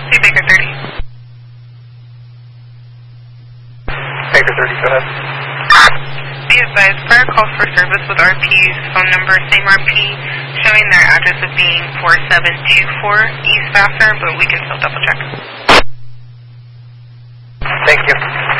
Hey, Baker 30. Baker 30, go ahead. Be advised, prior calls for service with RP's phone number, same RP, showing their address of being 4724 East Vassar, but we can still double check. Thank you.